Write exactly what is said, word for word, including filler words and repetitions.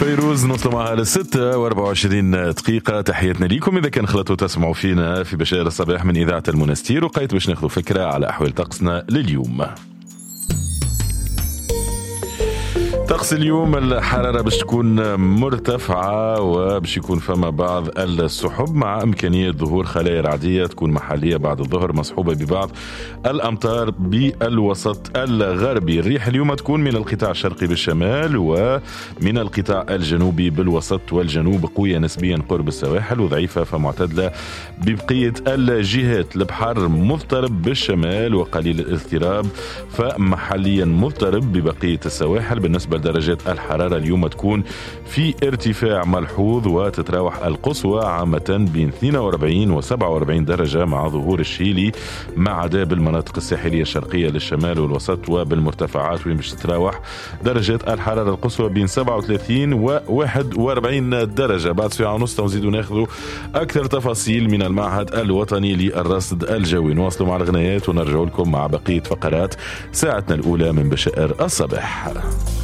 فيروز نوصل معها للستة واربعة وعشرين دقيقة. تحياتنا ليكم إذا كان خلطوا تسمعوا فينا في بشائر الصباح من إذاعة المنستير، وقيت باش ناخذوا فكرة على أحوال طقسنا لليوم. طقس اليوم الحرارة باش تكون مرتفعة وباش يكون فما بعض السحب مع إمكانية ظهور خلايا رعدية تكون محلية بعد الظهر مصحوبة ببعض الأمطار بالوسط الغربي. الريح اليوم تكون من القطاع الشرقي بالشمال ومن القطاع الجنوبي بالوسط والجنوب، قوية نسبيا قرب السواحل وضعيفة فمعتدلة ببقية الجهات. البحر مضطرب بالشمال وقليل الاضطراب فمحليا مضطرب ببقية السواحل. بالنسبة درجات الحرارة اليوم تكون في ارتفاع ملحوظ وتتراوح القصوى عامة بين اثنين وأربعين و سبعة وأربعين درجة مع ظهور الشيلي، ما عدا بالمناطق الساحلية الشرقية للشمال والوسط وبالمرتفعات وين باش تتراوح درجات الحرارة القصوى بين سبعة وثلاثين و واحد وأربعين درجة. بعد ساعة ونص نزيدوا ناخذوا أكثر تفاصيل من المعهد الوطني للرصد الجوي. نواصلوا مع الغنايات ونرجع لكم مع بقية فقرات ساعتنا الأولى من بشائر الصباح.